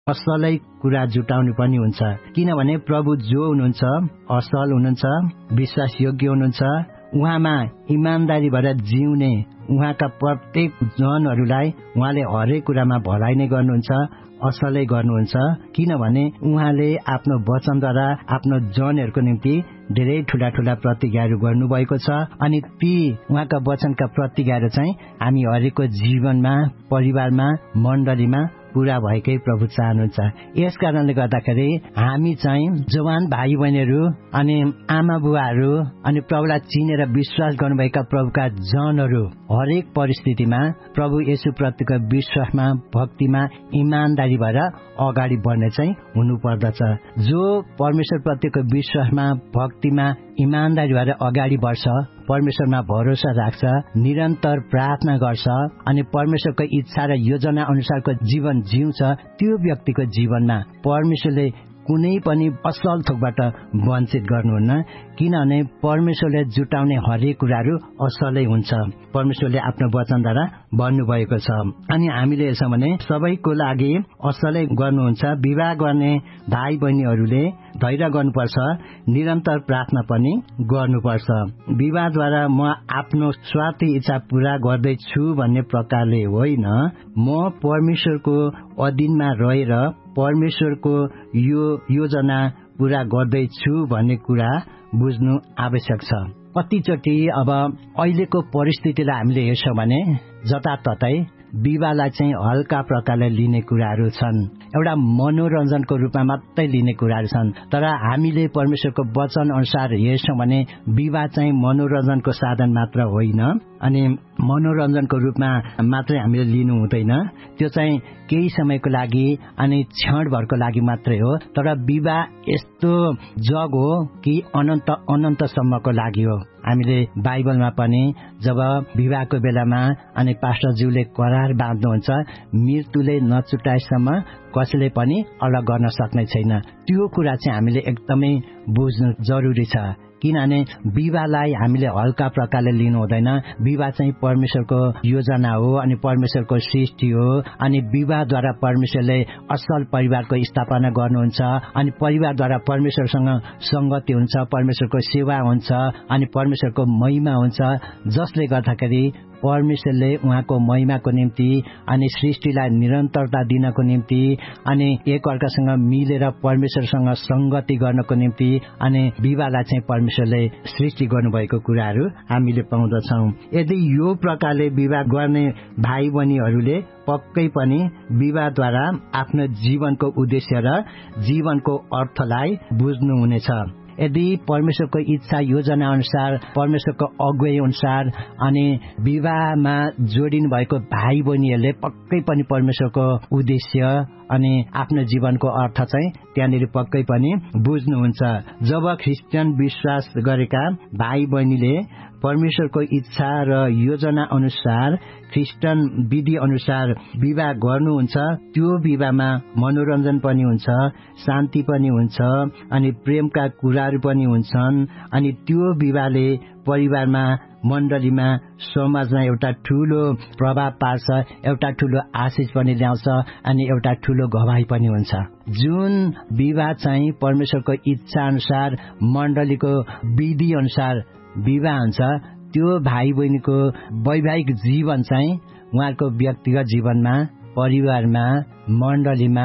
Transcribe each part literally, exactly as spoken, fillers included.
असलै कुरा जुटाउनु पनि हुन्छ, किनभने प्रभु जो हुनुहुन्छ असल हुनुहुन्छ, विश्वासयोग्य हुनुहुन्छ। उहाँमा इमान्दारी भएर जिउने उहाँका प्रत्येक जनहरूलाई उहाँले हरेक कुरामा भलाइ नै गर्नुहुन्छ, असलै गर्नुहुन्छ, किनभने उहाँले आफ्नो वचनद्वारा आफ्नो जनहरूको निम्ति धेरै ठूला ठूला प्रतिज्ञाहरू गर्नुभएको छ। अनि ती उहाँका वचनका प्रतिज्ञाहरू चाहिँ हामी हरेकको जीवनमा, परिवारमा, मण्डलीमा पूरा भएकै प्रभु चाहनुहुन्छ। यस कारणले गर्दाखेरि हामी चाहिँ जवान भाइ बहिनीहरू अनि आमा बुवाहरू अनि प्रभुलाई चिनेर विश्वास गर्नुभएका प्रभुका जनहरू हरेक परिस्थितिमा प्रभु येशू प्रतिको विश्वासमा, भक्तिमा इमान्दारी भएर अगाडि बढ्ने चाहिँ हुनुपर्दछ। जो परमेश्वर प्रतिको विश्वासमा, भक्तिमा इमान्दारी भएर अगाडि बढ्छ, परमेश्वरमा भरोसा राख्छ, निरन्तर प्रार्थना गर्छ अनि परमेश्वरको इच्छा र योजना अनुसारको जीवन जिउँछ, त्यो व्यक्तिको जीवनमा परमेश्वरले कुनै पनि असल थोकबाट वञ्चित गर्नुहुन्न, किनभने परमेश्वरले जुटाउने हरेक कुराहरू असलै हुन्छ। परमेश्वरले आफ्नो वचनद्वारा भन्नुभएको छ। अनि हामीले हेर्छौँ भने सबैको लागि असलै गर्नुहुन्छ। विवाह गर्ने भाइ बहिनीहरूले धैर्य गर्नुपर्छ, निरन्तर प्रार्थना पनि गर्नुपर्छ। विवाहद्वारा म आफ्नो स्वार्थी इच्छा पूरा गर्दैछु भन्ने प्रकारले होइन, म परमेश्वरको अधीनमा रहेर परमेश्वरको यो योजना पूरा गर्दैछु भन्ने कुरा बुझ्नु आवश्यक छ। कतिचोटि अब अहिलेको परिस्थितिलाई हामीले हेर्छौँ भने जताततै विवाहलाई चाहिँ हल्का प्रकारले लिने कुराहरू छन्, एउटा मनोरञ्जनको रूपमा मात्रै लिने कुराहरू छन्। तर हामीले परमेश्वरको वचन अनुसार हेर्छौँ भने विवाह चाहिँ मनोरञ्जनको साधन मात्र होइन अनि मनोरञ्जनको रूपमा मात्रै हामीले लिनु हुँदैन। त्यो चाहिँ केही समयको लागि अनि क्षणभरको लागि मात्रै हो। तर विवाह यस्तो जग हो कि अनन्त अनन्तसम्मको लागि हो। हामीले बाइबलमा पनि जब विवाहको बेलामा अनि पास्टरज्यूले करार बाँध्नुहुन्छ, मृत्युले नछुटाएसम्म कसैले पनि अलग गर्न सक्ने छैन। त्यो कुरा चाहिँ हामीले एकदमै बुझ्नु जरुरी छ, किनभने विवाहलाई हामीले हल्का प्रकारले लिनु हुँदैन। विवाह चाहिँ परमेश्वरको योजना हो अनि परमेश्वरको सृष्टि हो अनि विवाहद्वारा परमेश्वरले असल परिवारको स्थापना गर्नुहुन्छ अनि परिवारद्वारा परमेश्वरसँग संगति हुन्छ, परमेश्वरको सेवा हुन्छ अनि परमेश्वरको महिमा हुन्छ, जसले गर्दाखेरि परमेश्वरले उहाँको महिमाको निम्ति अनि सृष्टिलाई निरन्तरता दिनको निम्ति अनि एक अर्कासँग मिलेर परमेश्वरसँग संगति गर्नको निम्ति अनि विवाहलाई चाहिँ परमेश्वरले सृष्टि गर्नुभएको कुराहरू हामीले पाउँदछौँ। यदि यो प्रकारले विवाह गर्ने भाइ बहिनीहरूले पक्कै पनि विवाहद्वारा आफ्नो जीवनको उद्देश्य र जीवनको अर्थलाई बुझ्नुहुनेछ। यदि परमेश्वरको इच्छा योजना अनुसार, परमेश्वरको अगुवाई अनुसार अनि विवाहमा जोडिनु भएको भाइ बहिनीहरूले पक्कै पनि परमेश्वरको उद्देश्य अनि आफ्नो जीवनको अर्थ चाहिँ त्यहाँनिर पक्कै पनि बुझ्नुहुन्छ। जब ख्रिस्टियन विश्वास गरेका भाइ बहिनीले परमेश्वरको इच्छा र योजना अनुसार ख्रिस्टियन विधि अनुसार विवाह गर्नुहुन्छ, त्यो विवाहमा मनोरञ्जन पनि हुन्छ, शान्ति पनि हुन्छ अनि प्रेमका कुराहरू पनि हुन्छन् अनि त्यो विवाहले परिवारमा, मण्डलीमा, समाजमा एउटा ठूलो प्रभाव पार्छ, एउटा ठूलो आशिष पनि ल्याउँछ अनि एउटा ठूलो गवाही पनि हुन्छ। जुन विवाह चाहिँ परमेश्वरको इच्छा अनुसार, मण्डलीको विधि अनुसार विवाह हुन्छ, त्यो भाइ बहिनीको वैवाहिक जीवन चाहिँ उहाँको व्यक्तिगत जीवनमा, परिवारमा, मण्डलीमा,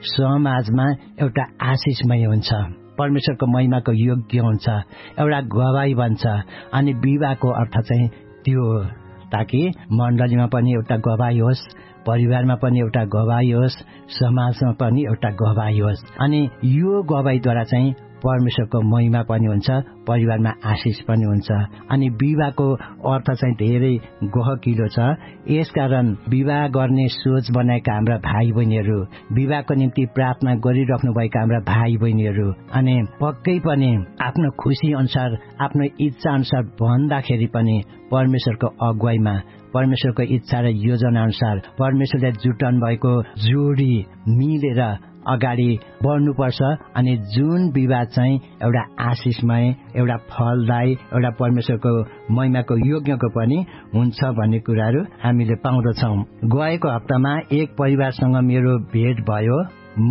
समाजमा एउटा आशिषमय हुन्छ, परमेश्वरको महिमाको योग्य हुन्छ, एउटा गवाही बन्छ। अनि विवाहको अर्थ चाहिँ त्यो हो, ताकि मण्डलीमा पनि एउटा गवाही होस्, परिवारमा पनि एउटा गवाही होस्, समाजमा पनि एउटा गवाही होस् अनि यो गवाहीद्वारा चाहिँ परमेश्वरको महिमा पनि हुन्छ, परिवारमा आशिष पनि हुन्छ। अनि विवाहको अर्थ चाहिँ धेरै गहकिलो छ। यसकारण विवाह गर्ने सोच बनाएका हाम्रा भाइ बहिनीहरू, विवाहको निम्ति प्रार्थना गरिराख्नु भएका हाम्रा भाइ बहिनीहरू अनि पक्कै पनि आफ्नो खुसी अनुसार, आफ्नो इच्छा अनुसार भन्दाखेरि पनि परमेश्वरको अगुवाईमा, परमेश्वरको इच्छा र योजना अनुसार परमेश्वरले जुटाउनु भएको जोडी मिलेर अगाडि बढ्नुपर्छ। अनि जुन विवाह चाहिँ एउटा आशिषमय, एउटा फलदायी, एउटा परमेश्वरको महिमाको योग्यको पनि हुन्छ भन्ने कुराहरू हामीले पाउँदछौँ। गएको हप्तामा एक परिवारसँग मेरो भेट भयो